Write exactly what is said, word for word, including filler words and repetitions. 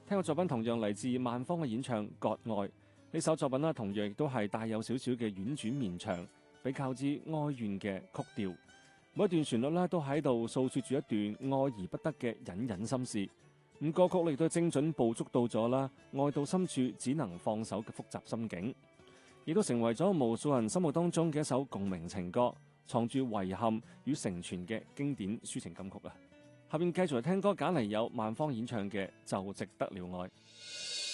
聽個作品同樣嚟自萬芳嘅演唱《割愛》，呢首作品啦，同樣亦都係帶有少少嘅婉轉綿長，比較之哀怨嘅曲調。每一段旋律咧都喺度訴說住一段愛而不得嘅隱隱心事。咁歌曲亦都精準捕捉到咗啦，愛到深處只能放手嘅複雜心境，亦都成為咗無數人心目當中嘅一首共鳴情歌，藏住遺憾與成全嘅經典抒情金曲啊！下邊繼續嚟聽歌，揀嚟有萬芳演唱嘅《就值得了愛》。